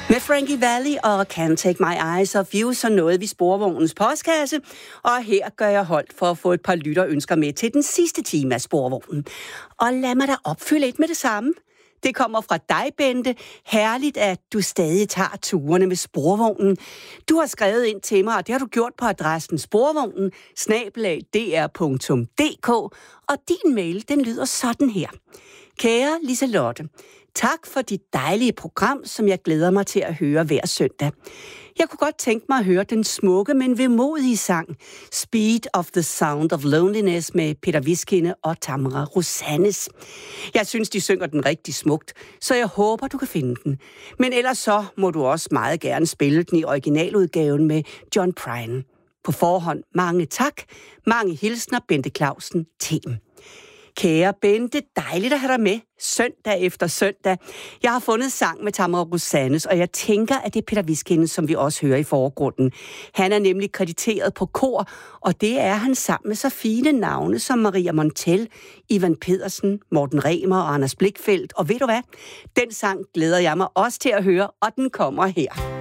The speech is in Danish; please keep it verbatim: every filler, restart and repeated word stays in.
Med Frankie Valli og Can't Take My Eyes Off You, så nåede vi Sporvognens postkasse, og her gør jeg holdt for at få et par lytterønsker med til den sidste time af Sporvognen. Og lad mig da opfylde et med det samme. Det kommer fra dig, Bente. Herligt, at du stadig tager turene med Sporvognen. Du har skrevet ind til mig, og det har du gjort på adressen sporvognen snabel-a d r punktum d k, og din mail, den lyder sådan her. Kære Liselotte, tak for dit dejlige program, som jeg glæder mig til at høre hver søndag. Jeg kunne godt tænke mig at høre den smukke, men vemodige sang Speed of the Sound of Loneliness med Peter Viskinde og Tamara Rosanes. Jeg synes, de synger den rigtig smukt, så jeg håber, du kan finde den. Men ellers så må du også meget gerne spille den i originaludgaven med John Prine. På forhånd mange tak, mange hilsner, Bente Clausen, team. Kære Bente, dejligt at have dig med søndag efter søndag. Jeg har fundet sang med Tamara Rosanes, og jeg tænker, at det er Peter Viskinde, som vi også hører i forgrunden. Han er nemlig krediteret på kor, og det er han sammen med så fine navne som Maria Montel, Ivan Pedersen, Morten Remer og Anders Blichfeldt. Og ved du hvad? Den sang glæder jeg mig også til at høre, og den kommer her.